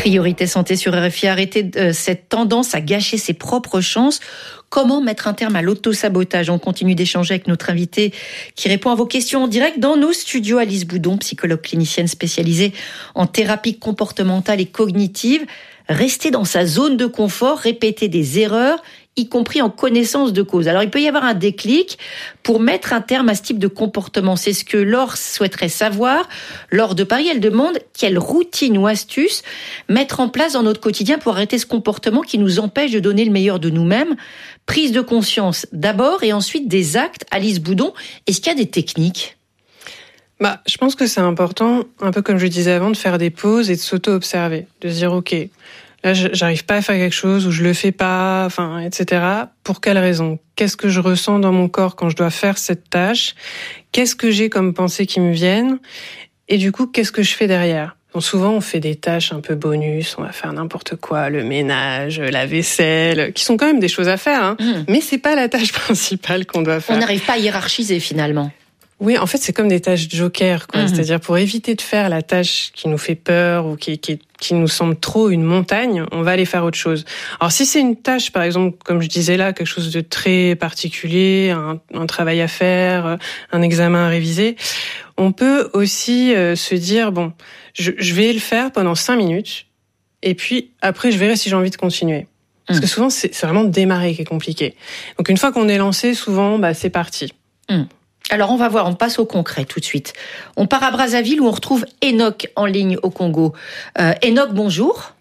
Priorité santé sur RFI, arrêter cette tendance à gâcher ses propres chances. Comment mettre un terme à l'auto-sabotage ? On continue d'échanger avec notre invité qui répond à vos questions en direct dans nos studios. Alice Boudon, psychologue clinicienne spécialisée en thérapie comportementale et cognitive. Rester dans sa zone de confort, répéter des erreurs, y compris en connaissance de cause. Alors, il peut y avoir un déclic pour mettre un terme à ce type de comportement. C'est ce que Laure souhaiterait savoir. Laure de Paris, elle demande quelle routine ou astuce mettre en place dans notre quotidien pour arrêter ce comportement qui nous empêche de donner le meilleur de nous-mêmes. Prise de conscience d'abord et ensuite des actes. Alice Boudon, est-ce qu'il y a des techniques ? Je pense que c'est important, un peu comme je le disais avant, de faire des pauses et de s'auto-observer. De se dire, OK, là, j'arrive pas à faire quelque chose ou je le fais pas, etc. Pour quelle raison ? Qu'est-ce que je ressens dans mon corps quand je dois faire cette tâche ? Qu'est-ce que j'ai comme pensées qui me viennent ? Et du coup, qu'est-ce que je fais derrière ? Donc souvent, on fait des tâches un peu bonus, on va faire n'importe quoi, le ménage, la vaisselle, qui sont quand même des choses à faire, mais c'est pas la tâche principale qu'on doit faire. On n'arrive pas à hiérarchiser finalement. Oui, en fait, c'est comme des tâches joker, quoi. C'est-à-dire, pour éviter de faire la tâche qui nous fait peur ou qui nous semble trop une montagne, on va aller faire autre chose. Alors, si c'est une tâche, par exemple, comme je disais là, quelque chose de très particulier, un travail à faire, un examen à réviser, on peut aussi se dire, bon, je vais le faire pendant 5 minutes, et puis après, je verrai si j'ai envie de continuer. Parce que souvent, c'est vraiment démarrer qui est compliqué. Donc, une fois qu'on est lancé, souvent, c'est parti. Alors on va voir, on passe au concret tout de suite. On part à Brazzaville où on retrouve Enoch en ligne au Congo. Enoch, bonjour.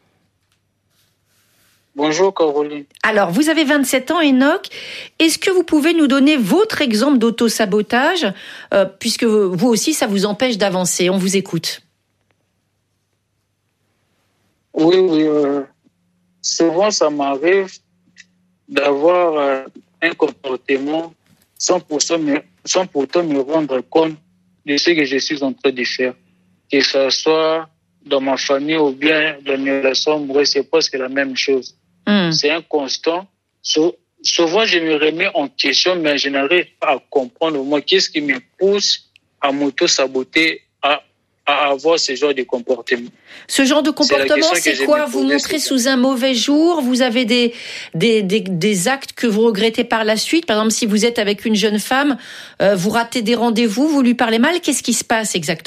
Bonjour Caroline. Alors vous avez 27 ans Enoch. Est-ce que vous pouvez nous donner votre exemple d'auto-sabotage puisque vous aussi ça vous empêche d'avancer ? On vous écoute. Oui. Souvent ça m'arrive d'avoir un comportement sans pourtant me rendre compte de ce que je suis en train de faire. Que ce soit dans ma famille ou bien dans mes relations amoureuses, c'est presque la même chose. C'est un constant. Souvent, je me remets en question, mais je n'arrive pas à comprendre moi qu'est-ce qui me pousse à m'auto-saboter, à avoir ce genre de comportement. Ce genre de comportement, c'est quoi ? Vous montrez sous un mauvais jour, vous avez des actes que vous regrettez par la suite. Par exemple, si vous êtes avec une jeune femme, vous ratez des rendez-vous, vous lui parlez mal, qu'est-ce qui se passe exactement ?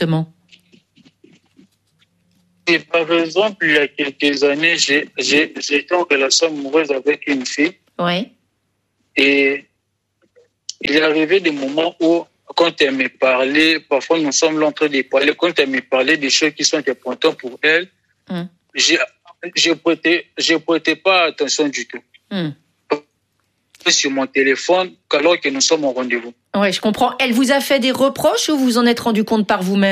Et par exemple, il y a quelques années, j'étais en relation amoureuse avec une fille. Oui. Et il est arrivé des moments où quand elle me parlait, parfois nous sommes là en train de parler, quand elle me parlait des choses qui sont importantes pour elle, je prêtais pas attention du tout. Sur mon téléphone, alors que nous sommes au rendez-vous. Oui, je comprends. Elle vous a fait des reproches ou vous vous en êtes rendu compte par vous-même ?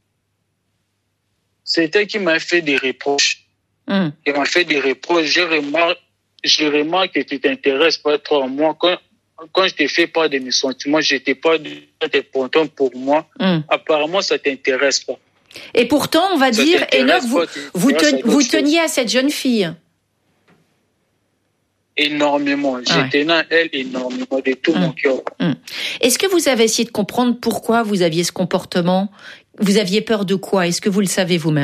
C'est elle qui m'a fait des reproches. Elle m'a fait des reproches. Je remarque que tu t'intéresses pas trop à moi. Quand je te fais part de mes sentiments, je n'étais pas important pour moi. Apparemment, ça t'intéresse pas. Et pourtant, on va dire, Enoch, vous teniez à cette jeune fille. Énormément. Je tenais à elle énormément, de tout mon cœur. Est-ce que vous avez essayé de comprendre pourquoi vous aviez ce comportement ? Vous aviez peur de quoi ? Est-ce que vous le savez vous-même ?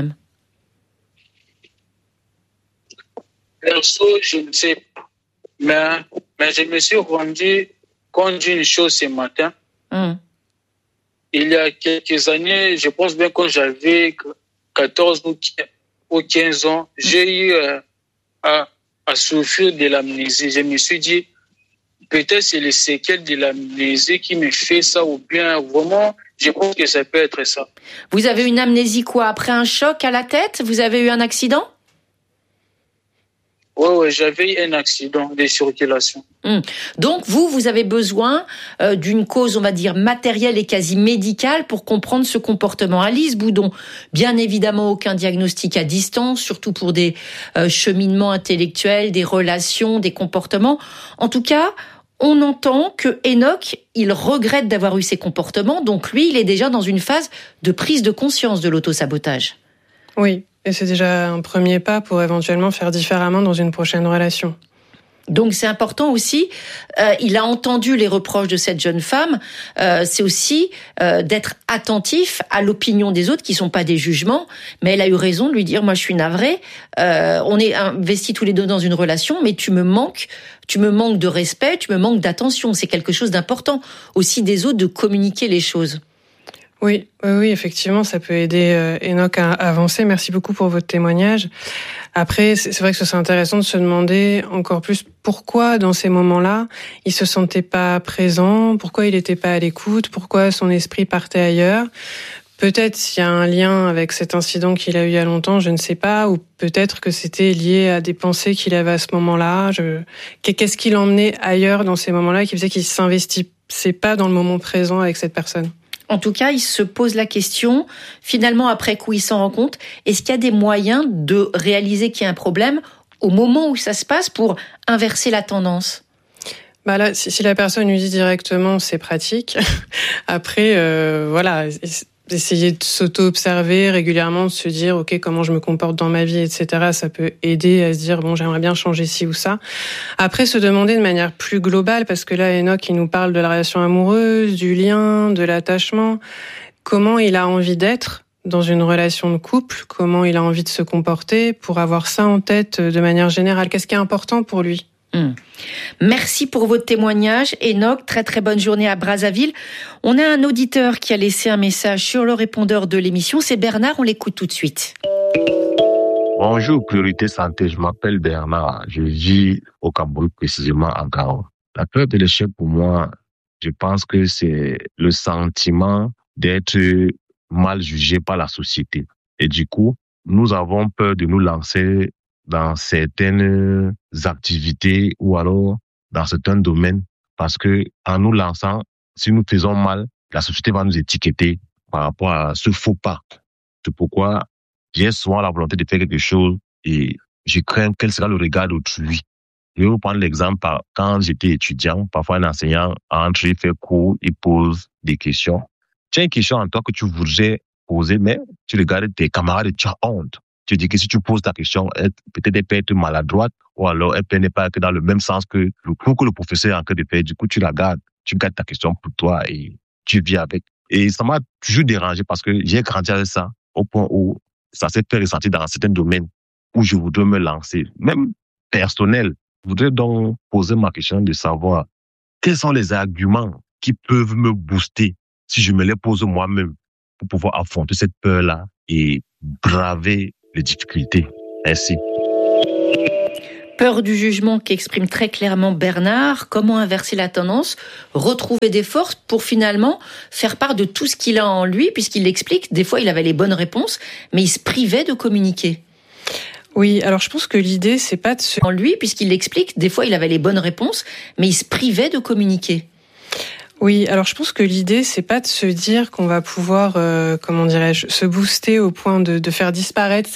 Perso, je ne sais pas. Mais je me suis rendu compte d'une chose ce matin. Il y a quelques années, je pense bien quand j'avais 14 ou 15 ans, j'ai eu à souffrir de l'amnésie. Je me suis dit, peut-être c'est les séquelles de l'amnésie qui me fait ça ou bien vraiment, je pense que ça peut être ça. Vous avez une amnésie quoi ? Après un choc à la tête ? Vous avez eu un accident ? Oui, j'avais eu un accident de circulation. Donc, vous avez besoin d'une cause, on va dire, matérielle et quasi médicale pour comprendre ce comportement. Alice Boudon, bien évidemment, aucun diagnostic à distance, surtout pour des cheminements intellectuels, des relations, des comportements. En tout cas, on entend que Enoch, il regrette d'avoir eu ces comportements. Donc, lui, il est déjà dans une phase de prise de conscience de l'autosabotage. Oui. Et c'est déjà un premier pas pour éventuellement faire différemment dans une prochaine relation. Donc c'est important aussi, il a entendu les reproches de cette jeune femme, c'est aussi d'être attentif à l'opinion des autres qui sont pas des jugements, mais elle a eu raison de lui dire, moi je suis navrée, on est investis tous les deux dans une relation, mais tu me manques de respect, tu me manques d'attention, c'est quelque chose d'important aussi des autres de communiquer les choses. Oui, effectivement, ça peut aider Enoch à avancer. Merci beaucoup pour votre témoignage. Après, c'est vrai que c'est intéressant de se demander encore plus pourquoi, dans ces moments-là, il se sentait pas présent, pourquoi il n'était pas à l'écoute, pourquoi son esprit partait ailleurs. Peut-être s'il y a un lien avec cet incident qu'il a eu il y a longtemps, je ne sais pas, ou peut-être que c'était lié à des pensées qu'il avait à ce moment-là. Qu'est-ce qui l'emmenait ailleurs dans ces moments-là, qui faisait qu'il s'investissait pas dans le moment présent avec cette personne? En tout cas, il se pose la question, finalement, après coup, il s'en rend compte, est-ce qu'il y a des moyens de réaliser qu'il y a un problème au moment où ça se passe pour inverser la tendance ? Bah là, si la personne lui dit directement, c'est pratique. Après, essayer de s'auto-observer régulièrement, de se dire, OK, comment je me comporte dans ma vie, etc. Ça peut aider à se dire, bon, j'aimerais bien changer ci ou ça. Après, se demander de manière plus globale, parce que là, Enoch, il nous parle de la relation amoureuse, du lien, de l'attachement. Comment il a envie d'être dans une relation de couple? Comment il a envie de se comporter pour avoir ça en tête de manière générale? Qu'est-ce qui est important pour lui? Merci pour votre témoignage, Enoch. Très très bonne journée à Brazzaville. On a un auditeur qui a laissé un message sur le répondeur de l'émission. C'est Bernard, on l'écoute tout de suite. Bonjour, Priorité Santé. Je m'appelle Bernard. Je vis au Cameroun, précisément à Gao. La peur de l'échec pour moi, je pense que c'est le sentiment d'être mal jugé par la société. Et du coup, nous avons peur de nous lancer dans certaines activités ou alors dans certains domaines parce que en nous lançant, si nous faisons mal, la société va nous étiqueter par rapport à ce faux pas. C'est pourquoi j'ai souvent la volonté de faire quelque chose et je crains quel sera le regard d'autrui. Je vais vous prendre l'exemple quand j'étais étudiant, parfois un enseignant entre, il fait cours, il pose des questions. Tu as une question en toi que tu voudrais poser, mais tu regardes tes camarades et tu as honte. Tu dis que si tu poses ta question, peut-être elle peut être maladroite ou alors elle peut ne pas être dans le même sens que le cours que le professeur est en train de faire. Du coup, tu la gardes, tu gardes ta question pour toi et tu vis avec. Et ça m'a toujours dérangé parce que j'ai grandi avec ça au point où ça s'est fait ressentir dans certains domaines où je voudrais me lancer, même personnel. Je voudrais donc poser ma question de savoir quels sont les arguments qui peuvent me booster si je me les pose moi-même pour pouvoir affronter cette peur-là et braver les difficultés. Merci. Peur du jugement qu'exprime très clairement Bernard. Comment inverser la tendance? Retrouver des forces pour finalement faire part de tout ce qu'il a en lui, puisqu'il l'explique. Des fois, il avait les bonnes réponses, mais il se privait de communiquer. Oui, alors je pense que l'idée, c'est pas de se... En lui, puisqu'il l'explique, des fois, il avait les bonnes réponses, mais il se privait de communiquer. Oui, alors je pense que l'idée, c'est pas de se dire qu'on va pouvoir, se booster au point de faire disparaître